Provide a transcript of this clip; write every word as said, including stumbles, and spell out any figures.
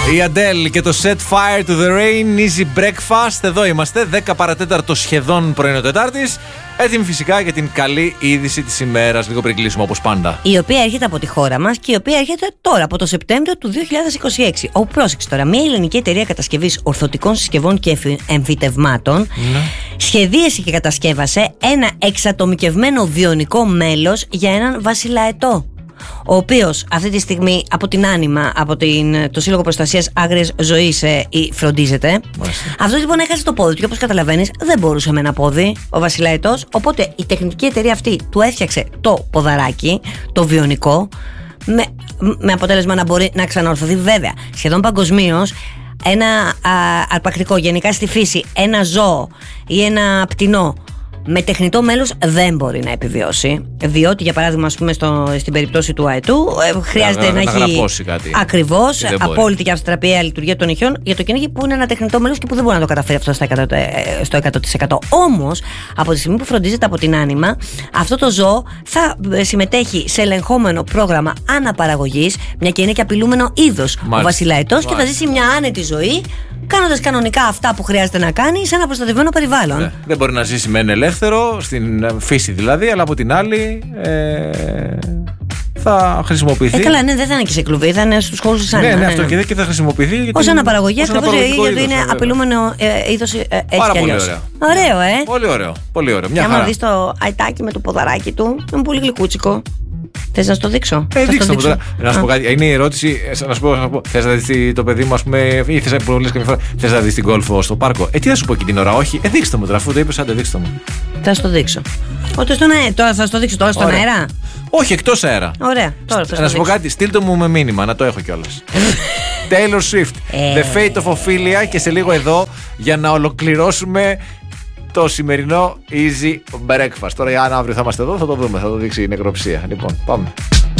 Η Adele και το Set Fire to the Rain, Easy Breakfast. Εδώ είμαστε, δέκα παρατέταρτο σχεδόν πρωινό Τετάρτης. Έτοιμοι φυσικά για την καλή είδηση της ημέρας. Λίγο πριν κλείσουμε όπως πάντα. Η οποία έρχεται από τη χώρα μας και η οποία έρχεται τώρα από το Σεπτέμβριο του δύο χιλιάδες είκοσι έξι. Όπου πρόσεξε τώρα, μια ελληνική εταιρεία κατασκευής ορθωτικών συσκευών και εμφυτευμάτων ναι. σχεδίασε και κατασκεύασε ένα εξατομικευμένο βιονικό μέλος για έναν βασιλαετό. Ο οποίος αυτή τη στιγμή από την Άνιμα, από την, το Σύλλογο Προστασίας Άγριας Ζωής ε, φροντίζεται. Αυτό λοιπόν έχασε το πόδι του και όπως καταλαβαίνεις δεν μπορούσε με ένα πόδι ο βασιλαετός. Οπότε η τεχνική εταιρεία αυτή του έφτιαξε το ποδαράκι, το βιονικό, με, με αποτέλεσμα να μπορεί να ξαναορθωθεί. Βέβαια, σχεδόν παγκοσμίως ένα α, αρπακτικό, γενικά στη φύση, ένα ζώο ή ένα πτηνό με τεχνητό μέλος δεν μπορεί να επιβιώσει. Διότι, για παράδειγμα, ας πούμε, στο, στην περίπτωση του αετού, χρειάζεται να, να, να έχει ακριβώς απόλυτη και αυστραπιαία λειτουργία των ηχείων για το κυνήγι που είναι ένα τεχνητό μέλος και που δεν μπορεί να το καταφέρει αυτό στο εκατό τοις εκατό. Όμως, από τη στιγμή που φροντίζεται από την Άνιμα, αυτό το ζώο θα συμμετέχει σε ελεγχόμενο πρόγραμμα αναπαραγωγής, μια και είναι και απειλούμενο είδος ο βασιλαετός, και θα ζήσει μια άνετη ζωή, κάνοντας κανονικά αυτά που χρειάζεται να κάνει σε ένα προστατευμένο περιβάλλον. Ναι, δεν μπορεί να ζήσει με ένα ελεύθερο, στην φύση δηλαδή, αλλά από την άλλη ε, θα χρησιμοποιηθεί. Ε, καλά, ναι, δεν θα είναι και σε κλουβί, θα είναι στους χώρους της Άννας. Ναι, ναι, αυτό και, και θα χρησιμοποιηθεί ως αναπαραγωγή, ακριβώς γιατί είναι απειλούμενο ε, είδος ε, έτσι πάρα κι πολύ αλλιώς. ωραίο. Ωραίο, ε. Πολύ ωραίο, πολύ ωραίο. Μια και χαρά. άμα δεις το αητάκι με το ποδαράκι του, είναι πολύ γλυκούτσικο. Θες να σου το δείξω? Ε, δείξτε μου τώρα. Να σου πω κάτι. Είναι η ερώτηση, να σου πω, να σου πω θες να δεις το παιδί μου, ας πούμε, ή θες να λες καμιά φορά, θες να δεις την γκολφ στο πάρκο? Ε, τι θα σου πω εκείνη την ώρα? Όχι. Ε, δείξτε μου τώρα, αφού το είπες, άντε δείξτε μου. Θα σου το δείξω. Ότι στον αέρα, τώρα θα σου το δείξω τώρα στον Ωραία. αέρα. Όχι, εκτός αέρα. Ωραία, τώρα θα σου Να σου πω κάτι, στείλτε μου με μήνυμα, να το έχω κιόλας. Taylor Swift, The Fate of Ophelia, και σε λίγο εδώ για να ολοκληρώσουμε το σημερινό Easy Breakfast. Τώρα, αν αύριο θα είμαστε εδώ, θα το δούμε, θα το δείξει η νεκροψία. Λοιπόν, πάμε.